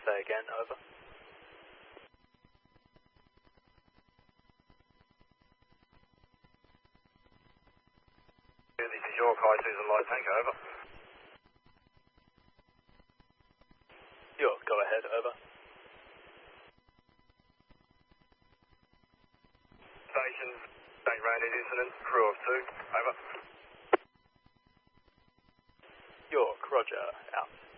Say again, over. This is York High Susan Light Tanker, over. York, go ahead, over. Stations, St. Randid incident, crew of 2, over. York, roger, out.